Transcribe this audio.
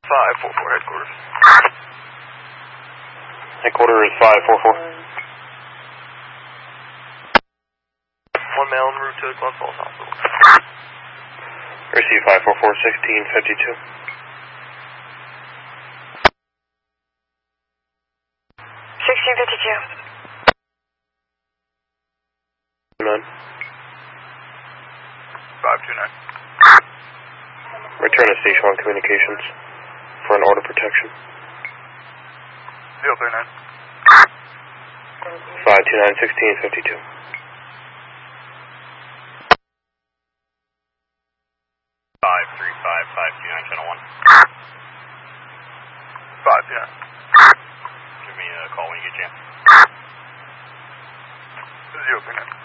544 headquarters. Headquarters is 544. One male en route to Glens Falls Hospital. Receive 544, 1652. 9. 529. Return to Station 1 Communications for an order protection. 039. 529, 1652. 535, 529, channel 1. 529. Give me a call when you get a chance. 039.